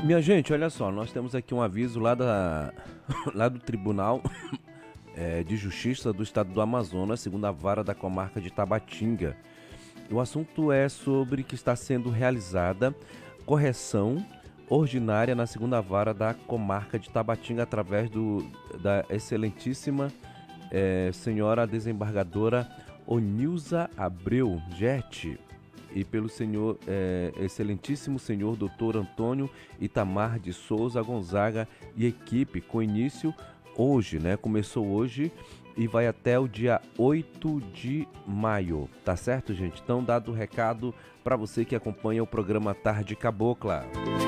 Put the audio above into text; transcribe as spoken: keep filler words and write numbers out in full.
Minha gente, olha só, nós temos aqui um aviso lá, da, lá do Tribunal é, de Justiça do Estado do Amazonas, segunda vara da comarca de Tabatinga. O assunto é sobre que está sendo realizada correção ordinária na segunda vara da comarca de Tabatinga através do, da excelentíssima é, senhora desembargadora Onilza Abreu Gerte e pelo senhor, é, excelentíssimo senhor doutor Antônio Itamar de Souza Gonzaga e equipe, com início hoje, né? Começou hoje e vai até o dia oito de maio, tá certo, gente? Então, dado o recado para você que acompanha o programa Tarde Cabocla.